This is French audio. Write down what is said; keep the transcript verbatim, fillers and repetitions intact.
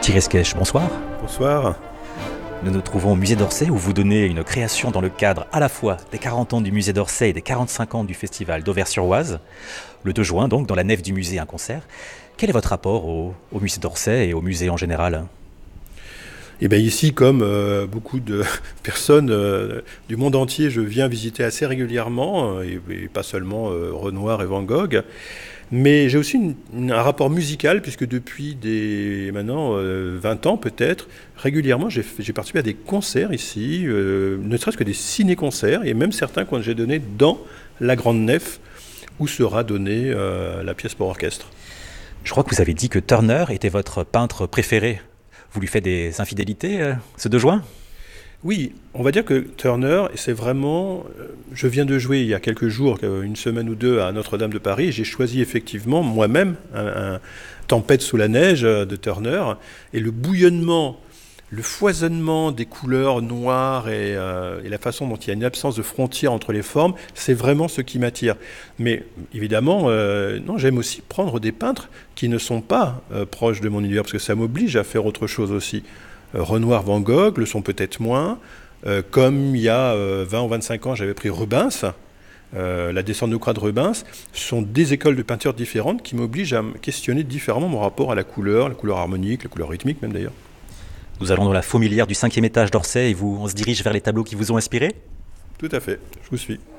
Thierry Skech, bonsoir. Bonsoir. Nous nous trouvons au musée d'Orsay où vous donnez une création dans le cadre à la fois des quarante ans du musée d'Orsay et des quarante-cinq ans du festival d'Auvers-sur-Oise. Le deux juin, donc, dans la nef du musée, un concert. Quel est votre rapport au, au musée d'Orsay et au musée en général ? Eh bien ici, comme euh, beaucoup de personnes euh, du monde entier, je viens visiter assez régulièrement, et, et pas seulement euh, Renoir et Van Gogh, mais j'ai aussi une, une, un rapport musical, puisque depuis des, maintenant euh, vingt ans peut-être, régulièrement j'ai, j'ai participé à des concerts ici, euh, ne serait-ce que des ciné-concerts, et même certains que j'ai donnés dans la grande nef, où sera donnée euh, la pièce pour orchestre. Je crois que vous avez dit que Turner était votre peintre préféré. Vous lui faites des infidélités euh, ce deux juin ? Oui, on va dire que Turner, c'est vraiment... Je viens de jouer il y a quelques jours, une semaine ou deux, à Notre-Dame de Paris. J'ai choisi effectivement moi-même un, un Tempête sous la neige de Turner. Et le bouillonnement, le foisonnement des couleurs noires et, euh, et la façon dont il y a une absence de frontières entre les formes, c'est vraiment ce qui m'attire. Mais évidemment, euh, non, j'aime aussi prendre des peintres qui ne sont pas euh, proches de mon univers, parce que ça m'oblige à faire autre chose aussi. Euh, Renoir, Van Gogh le sont peut-être moins. Euh, comme il y a euh, vingt ou vingt-cinq ans, j'avais pris Rubens, euh, la descente de croix de Rubens. Ce sont des écoles de peinture différentes qui m'obligent à me questionner différemment mon rapport à la couleur, la couleur harmonique, la couleur rythmique même d'ailleurs. Nous allons dans la fourmilière du cinquième étage d'Orsay et vous, on se dirige vers les tableaux qui vous ont inspiré ? Tout à fait, je vous suis.